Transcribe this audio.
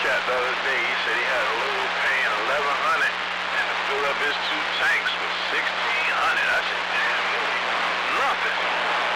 cat the other day. He said he had a load paying 1,100 and to fill up his 2 tanks was 1,600. I said, damn, nothing.